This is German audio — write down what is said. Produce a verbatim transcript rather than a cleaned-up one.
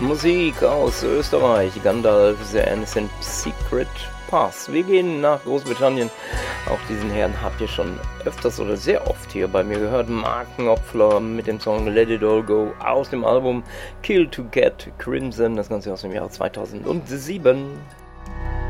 Musik aus Österreich, Gandalf, The Innocent Secret Pass. Wir gehen nach Großbritannien. Auch diesen Herrn habt ihr schon öfters oder sehr oft hier bei mir gehört. Mark Knopfler mit dem Song Let It All Go aus dem Album Kill to Get Crimson. Das Ganze aus dem Jahr zweitausendsieben.